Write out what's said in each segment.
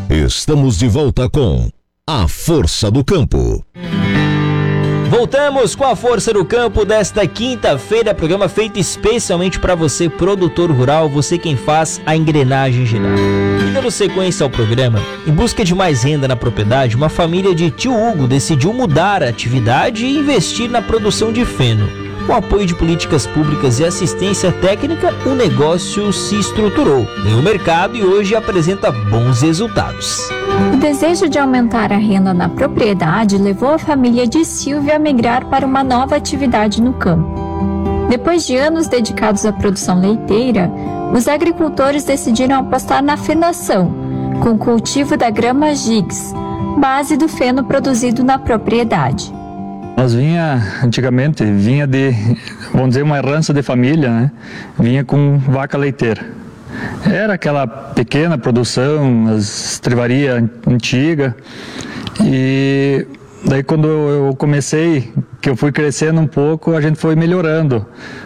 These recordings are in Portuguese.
Estamos de volta com A Força do Campo. Voltamos com a Força do Campo desta quinta-feira, programa feito especialmente para você, produtor rural, você quem faz a engrenagem girar. E dando sequência ao programa, em busca de mais renda na propriedade, uma família de tio Hugo decidiu mudar a atividade e investir na produção de feno. Com apoio de políticas públicas e assistência técnica, o negócio se estruturou, ganhou mercado e hoje apresenta bons resultados. O desejo de aumentar a renda na propriedade levou a família de Silvio a migrar para uma nova atividade no campo. Depois de anos dedicados à produção leiteira, os agricultores decidiram apostar na fenação, com o cultivo da grama Gigs, base do feno produzido na propriedade. Nós antigamente vinha de, vamos dizer, uma herança de família, né? Vinha com vaca leiteira. Era aquela pequena produção, as estrivarias antiga. E daí quando eu comecei, que eu fui crescendo um pouco, a gente foi melhorando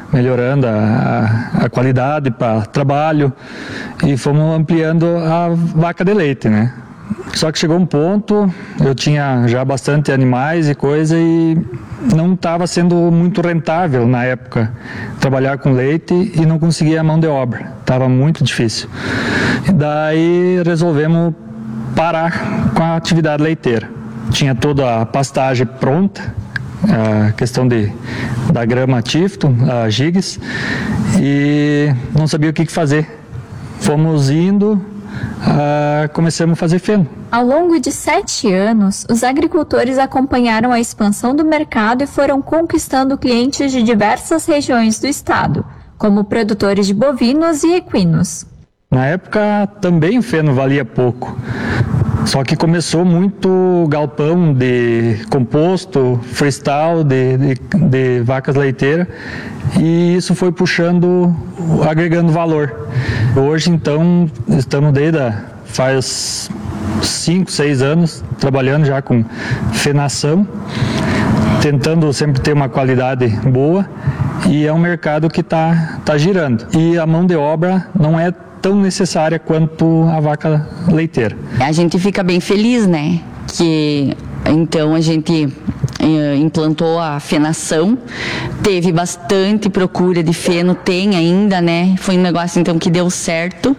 a qualidade para trabalho e fomos ampliando a vaca de leite, né? Só que chegou um ponto, eu tinha já bastante animais e coisa e não estava sendo muito rentável na época trabalhar com leite e não conseguia a mão de obra, estava muito difícil. E daí resolvemos parar com a atividade leiteira. Tinha toda a pastagem pronta, a questão da grama Tifton, a Gigs, e não sabia o que fazer. Fomos indo, começamos a fazer feno. Ao longo de 7 anos, os agricultores acompanharam a expansão do mercado e foram conquistando clientes de diversas regiões do estado, como produtores de bovinos e equinos. Na época também o feno valia pouco, só que começou muito galpão de composto, freestyle, de vacas leiteiras, e isso foi puxando, agregando valor. Hoje, então, estamos faz 5, 6 anos trabalhando já com fenação, tentando sempre ter uma qualidade boa, e é um mercado que está girando. E a mão de obra não é tão necessária quanto a vaca leiteira. A gente fica bem feliz, né? Que então a gente implantou a fenação, teve bastante procura de feno, tem ainda, né? Foi um negócio então que deu certo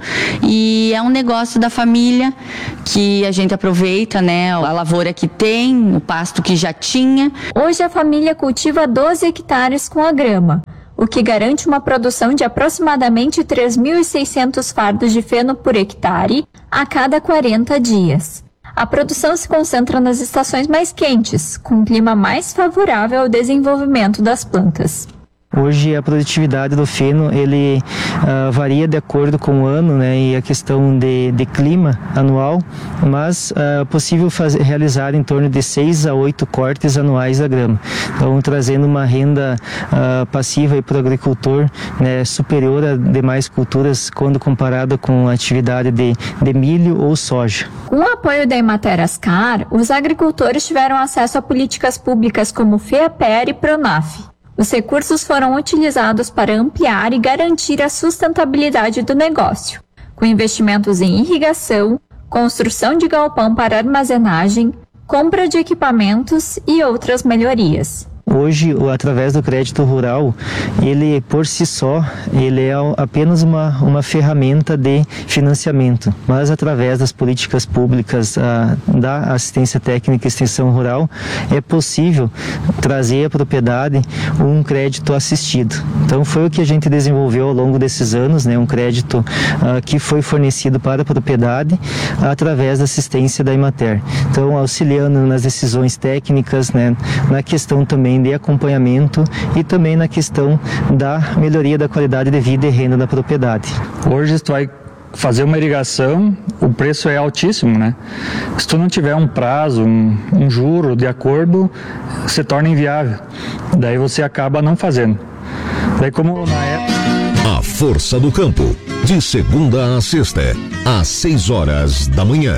e é um negócio da família que a gente aproveita, né? A lavoura que tem, o pasto que já tinha. Hoje a família cultiva 12 hectares com a grama, o que garante uma produção de aproximadamente 3.600 fardos de feno por hectare a cada 40 dias. A produção se concentra nas estações mais quentes, com um clima mais favorável ao desenvolvimento das plantas. Hoje a produtividade do feno ele varia de acordo com o ano, né, e a questão de clima anual, mas é possível realizar em torno de 6 a 8 cortes anuais da grama. Então trazendo uma renda passiva para o agricultor, né, superior a demais culturas quando comparada com a atividade de milho ou soja. Com o apoio da Emater Ascar, os agricultores tiveram acesso a políticas públicas como FEAPER e PRONAF. Os recursos foram utilizados para ampliar e garantir a sustentabilidade do negócio, com investimentos em irrigação, construção de galpão para armazenagem, compra de equipamentos e outras melhorias. Hoje, através do crédito rural, ele por si só, ele é apenas uma ferramenta de financiamento, mas através das políticas públicas da assistência técnica e extensão rural, é possível trazer à propriedade um crédito assistido. Então foi o que a gente desenvolveu ao longo desses anos, né, um crédito que foi fornecido para a propriedade através da assistência da Emater. Então auxiliando nas decisões técnicas, né, na questão também de acompanhamento e também na questão da melhoria da qualidade de vida e renda da propriedade. Hoje tu vai fazer uma irrigação, o preço é altíssimo, né? Se tu não tiver um prazo, um juro de acordo, se torna inviável. Daí você acaba não fazendo. Daí como na época... A Força do Campo, de segunda a sexta, às 6 horas da manhã.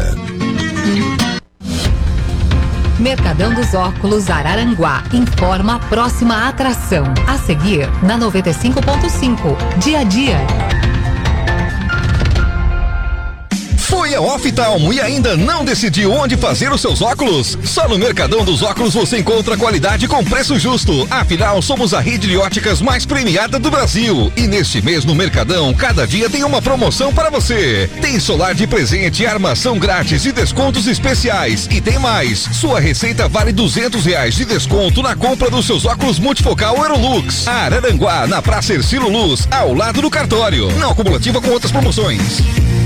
Mercadão dos Óculos Araranguá informa a próxima atração. A seguir, na 95.5, dia a dia. Foi a Oftalmo e ainda não decidiu onde fazer os seus óculos? Só no Mercadão dos Óculos você encontra qualidade com preço justo. Afinal, somos a rede de óticas mais premiada do Brasil. E neste mês no Mercadão, cada dia tem uma promoção para você. Tem solar de presente, armação grátis e descontos especiais. E tem mais, sua receita vale R$200 de desconto na compra dos seus óculos multifocal Aerolux. Araranguá, na Praça Ercílio Luz, ao lado do cartório. Não acumulativa com outras promoções.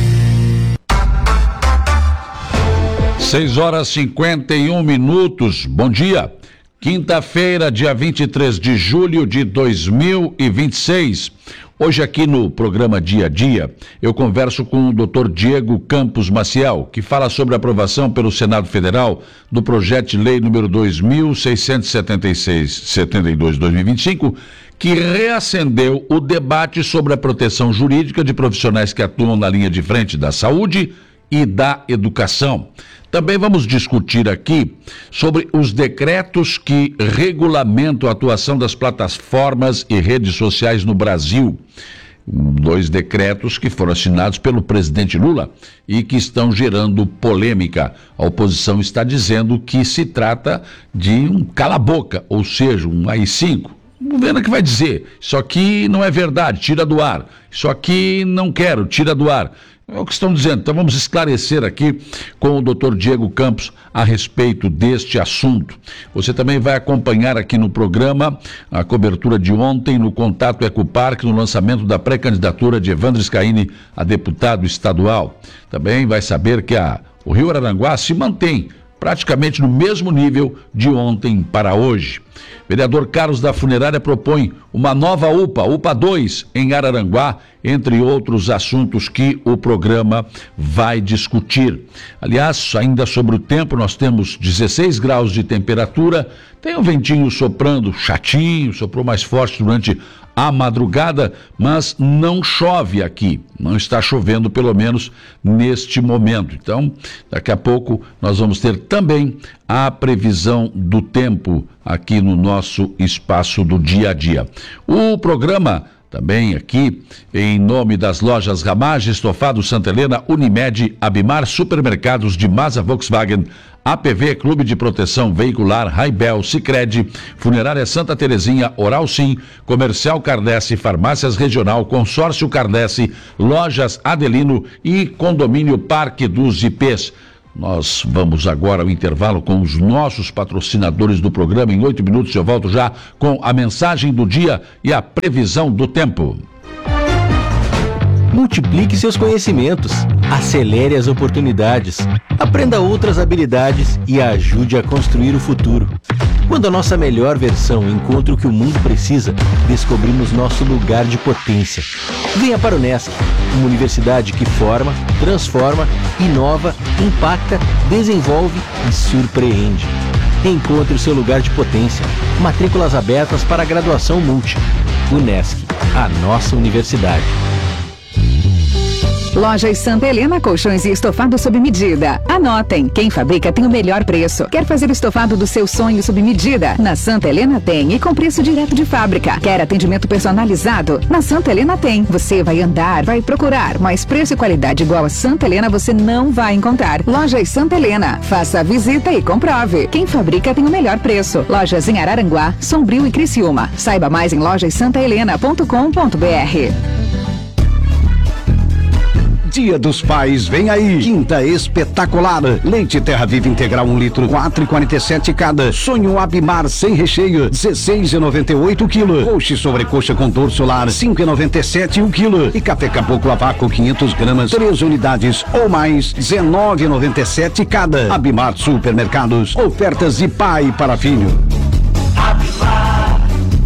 6h51. Bom dia. Quinta-feira, dia 23 de julho de 2026. Hoje aqui no programa Dia a Dia, eu converso com o Dr. Diego Campos Maciel, que fala sobre a aprovação pelo Senado Federal do projeto de lei número 2676-72/2025, que reacendeu o debate sobre a proteção jurídica de profissionais que atuam na linha de frente da saúde e da educação. Também vamos discutir aqui sobre os decretos que regulamentam a atuação das plataformas e redes sociais no Brasil. 2 decretos que foram assinados pelo presidente Lula e que estão gerando polêmica. A oposição está dizendo que se trata de um cala-boca, ou seja, um AI-5. O governo que vai dizer, isso aqui não é verdade, tira do ar. Isso aqui não quero, tira do ar. É o que estão dizendo. Então vamos esclarecer aqui com o Dr. Diego Campos a respeito deste assunto. Você também vai acompanhar aqui no programa a cobertura de ontem no Contato Ecoparque, no lançamento da pré-candidatura de Evandro Scaini a deputado estadual. Também vai saber que o Rio Araranguá se mantém praticamente no mesmo nível de ontem para hoje. Vereador Carlos da Funerária propõe uma nova UPA 2 em Araranguá, entre outros assuntos que o programa vai discutir. Aliás, ainda sobre o tempo, nós temos 16 graus de temperatura, tem um ventinho soprando chatinho, soprou mais forte durante a madrugada, mas não chove aqui, não está chovendo pelo menos neste momento. Então, daqui a pouco nós vamos ter também a previsão do tempo aqui no nosso espaço do dia a dia. O programa também aqui, em nome das lojas Ramage, Estofado Santa Helena, Unimed, Abimar, Supermercados de Mazda Volkswagen, APV, Clube de Proteção Veicular, Raibel, Sicredi, Funerária Santa Terezinha, Oral Sim, Comercial Cardesse, Farmácias Regional, Consórcio Cardesse, Lojas Adelino e Condomínio Parque dos IPs. Nós vamos agora ao intervalo com os nossos patrocinadores do programa. Em 8 minutos eu volto já com a mensagem do dia e a previsão do tempo. Multiplique seus conhecimentos, acelere as oportunidades, aprenda outras habilidades e ajude a construir o futuro. Quando a nossa melhor versão encontra o que o mundo precisa, descobrimos nosso lugar de potência. Venha para o Unesc, uma universidade que forma, transforma, inova, impacta, desenvolve e surpreende. Encontre o seu lugar de potência. Matrículas abertas para a graduação multi. Unesc, a nossa universidade. Lojas Santa Helena, colchões e estofado sob medida. Anotem, quem fabrica tem o melhor preço. Quer fazer o estofado do seu sonho sob medida? Na Santa Helena tem, e com preço direto de fábrica. Quer atendimento personalizado? Na Santa Helena tem. Você vai andar, vai procurar, mas preço e qualidade igual a Santa Helena você não vai encontrar. Lojas Santa Helena, faça a visita e comprove. Quem fabrica tem o melhor preço. Lojas em Araranguá, Sombrio e Criciúma. Saiba mais em lojassantahelena.com.br. Dia dos Pais vem aí, quinta espetacular. Leite Terra Viva Integral 1 litro, 4,47 cada. Sonho Abimar sem recheio, 16,98 quilo. Coxa e sobrecoxa com dorso solar, 5,97 o quilo. E café Caboclo a vácuo 500 gramas, 3 unidades ou mais, 19,97 cada. Abimar Supermercados, ofertas de pai para filho. Abimar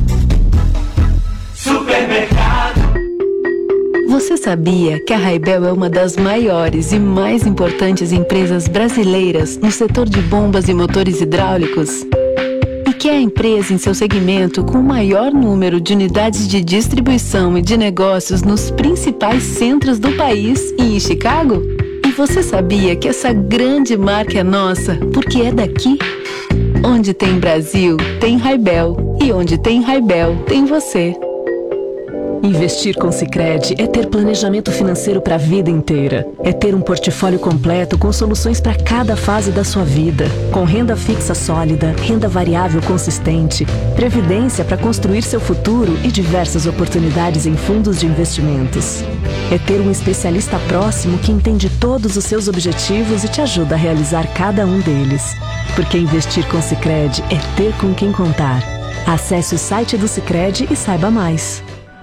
Supermercado. Você sabia que a Raibel é uma das maiores e mais importantes empresas brasileiras no setor de bombas e motores hidráulicos? E que é a empresa em seu segmento com o maior número de unidades de distribuição e de negócios nos principais centros do país e em Chicago? E você sabia que essa grande marca é nossa porque é daqui? Onde tem Brasil, tem Raibel. E onde tem Raibel, tem você. Investir com Sicredi é ter planejamento financeiro para a vida inteira. É ter um portfólio completo com soluções para cada fase da sua vida. Com renda fixa sólida, renda variável consistente, previdência para construir seu futuro e diversas oportunidades em fundos de investimentos. É ter um especialista próximo que entende todos os seus objetivos e te ajuda a realizar cada um deles. Porque investir com Sicredi é ter com quem contar. Acesse o site do Sicredi e saiba mais.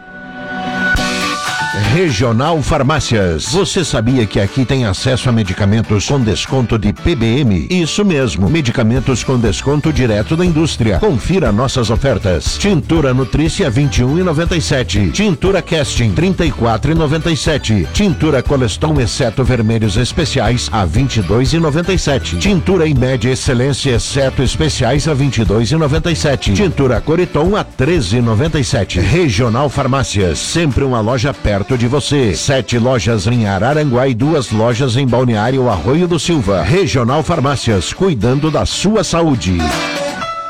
Regional Farmácias. Você sabia que aqui tem acesso a medicamentos com desconto de PBM? Isso mesmo, medicamentos com desconto direto da indústria. Confira nossas ofertas. Tintura Nutrícia 21,97. Tintura Casting 34,97. Tintura Coleston exceto vermelhos especiais a 22,97. Tintura Imed Excelência exceto especiais a 22,97. Tintura Coriton a 13,97. Regional Farmácias, sempre uma loja perto de você. 7 lojas em Araranguá e 2 lojas em Balneário Arroio do Silva. Regional Farmácias, cuidando da sua saúde.